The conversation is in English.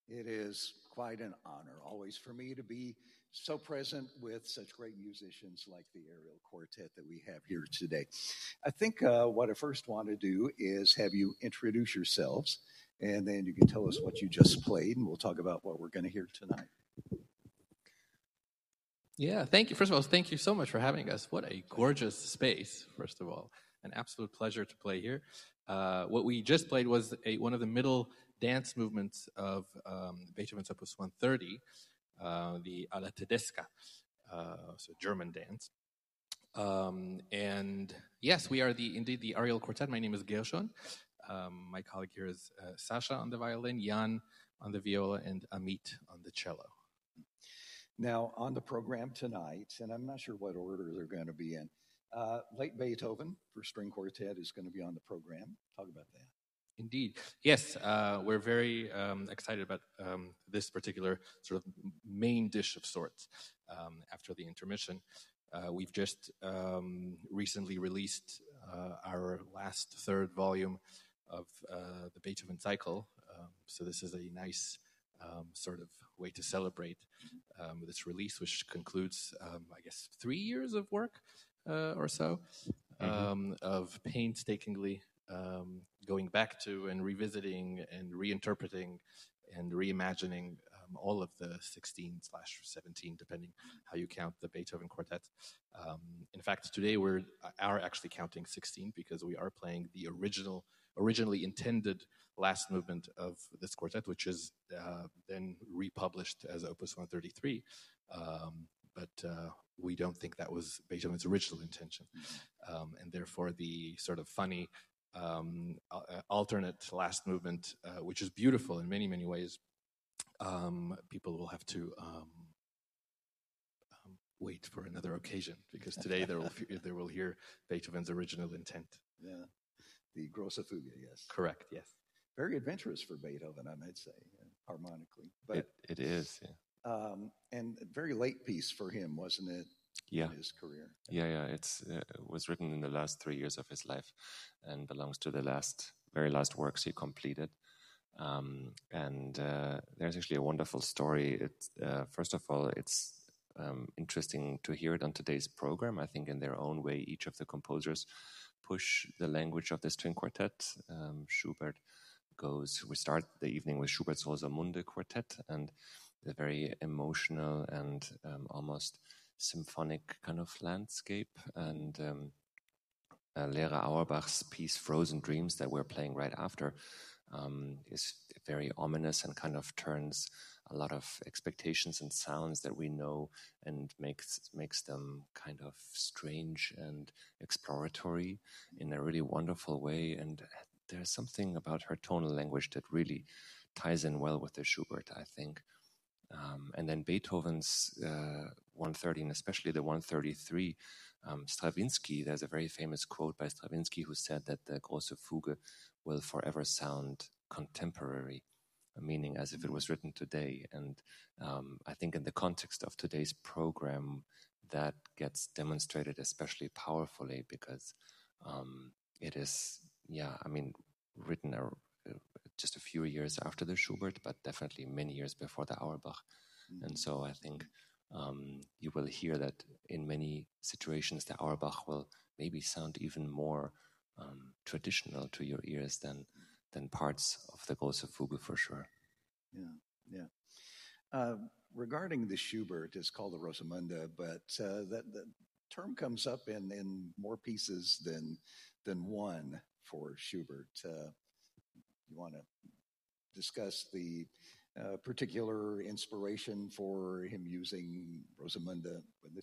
It is quite an honor, always, for me to be so present with such great musicians like the Ariel Quartet that we have here today. I think what I first want to do is have you introduce yourselves, and then you can tell us what you just played, and we'll talk about what we're going to hear tonight. Yeah, thank you. First of all, thank you so much for having us. What a gorgeous space, first of all. An absolute pleasure to play here. What we just played was one of the middle dance movements of Beethoven's Opus 130, the Alla Tedesca, so German dance. And yes, we are indeed the Ariel Quartet. My name is Gershon. My colleague here is Sasha on the violin, Jan on the viola, and Amit on the cello. Now, on the program tonight, and I'm not sure what order they're going to be in, late Beethoven for string quartet is going to be on the program. Talk about that. Indeed. Yes, we're very excited about this particular sort of main dish of sorts after the intermission. We've just recently released our last third volume of the Beethoven cycle. So this is a nice sort of way to celebrate this release, which concludes, I guess, 3 years of work or so of painstakingly going back to and revisiting and reinterpreting and reimagining all of the 16/17, depending how you count the Beethoven quartet. In fact, today we are actually counting 16 because we are playing the originally intended last movement of this quartet, which is then republished as Opus 133. But we don't think that was Beethoven's original intention. And therefore, the sort of funny alternate last movement, which is beautiful in many, many ways, people will have to wait for another occasion, because today they will hear Beethoven's original intent. Yeah, the Grosse Fuge, yes. Correct, yes. Very adventurous for Beethoven, I might say, harmonically. But it is, yeah. And a very late piece for him, wasn't it? Yeah. In his career. Yeah. It was written in the last 3 years of his life and belongs to the very last works he completed. And there's actually a wonderful story. First of all, it's interesting to hear it on today's program. I think in their own way, each of the composers push the language of the string quartet. We start the evening with Schubert's Rosamunde quartet and the very emotional and almost symphonic kind of landscape, and Lehrer Auerbach's piece Frozen Dreams that we're playing right after is very ominous and kind of turns a lot of expectations and sounds that we know and makes them kind of strange and exploratory in a really wonderful way. And there's something about her tonal language that really ties in well with the Schubert, I think. And then Beethoven's 130, and especially the 133, Stravinsky, there's a very famous quote by Stravinsky who said that the Grosse Fuge will forever sound contemporary, meaning as if it was written today. And I think in the context of today's program, that gets demonstrated especially powerfully because it is, written just a few years after the Schubert, but definitely many years before the Auerbach. Mm-hmm. And so I think you will hear that in many situations, the Auerbach will maybe sound even more traditional to your ears than parts of the Grosse Fuge for sure. Yeah. Regarding the Schubert, it's called the Rosamunde, but that term comes up in more pieces than one for Schubert. You want to discuss the particular inspiration for him using Rosamunde with this